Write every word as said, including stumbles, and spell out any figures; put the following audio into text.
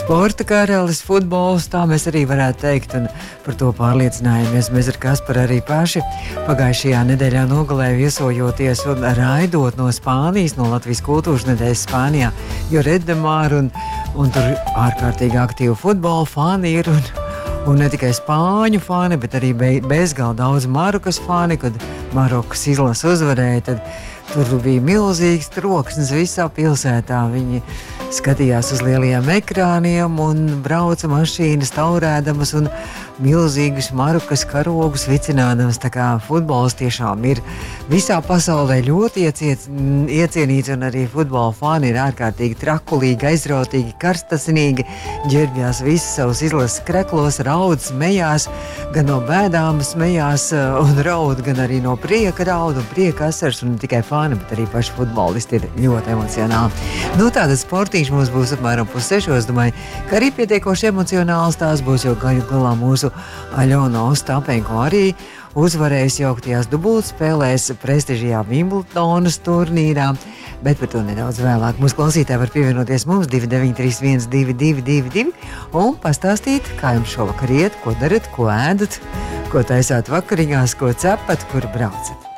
Sporta karalis, futbols, tā mēs arī varētu teikt, un par to pārliecinājāmies mēs ar Kasparu arī paši. Pagājušajā nedēļā nogalē viesojoties un raidot no Spānijas, no Latvijas kultūras nedēļas Spānijā, jo Redemāra un, un tur ārkārtīgi aktīvi futbola fani ir, un, un ne tikai spāņu fani, bet arī be, bezgalīgi daudz Marokas fani, kad Marokas izlase uzvarēja, tad tur bija milzīgs troksnis visā pilsētā. Viņi skatījās uz lielajiem ekrāniem un brauca mašīnas taurēdamas un milzīgus Marokas karogus vicinādamas. Tā kā futbols tiešām ir visā pasaulē ļoti ieciet, iecienīts, un arī futbola fani ir ārkārtīgi trakulīgi, aizrautīgi, karstasinīgi, ģērbjās visas savus izlases kreklos, raud, smejās, gan no bēdām smejās un raud, gan arī no prieka raud un prieka asars, un ne tikai fani, bet arī paši futbolisti ir ļoti emocionāli. Nu, tāda sportīša mums būs apmēram pussešos, domāju, ka arī pietiekoši emocionāls tās būs, jo gaļu galā mūsu Aļona Ostapenko arī uzvarēs jauktajās dubultspēlēs prestižajā Wimbledonas turnīrā, bet par to nedaudz vēlāk. Mūsu klausītāji var pievienoties mums divi deviņi trīs viens divi divi divi divi un pastāstīt, kā jums šovakar iet, ko darat, ko ēdat, ko taisāt vakariņās, ko cepat, kur braucat.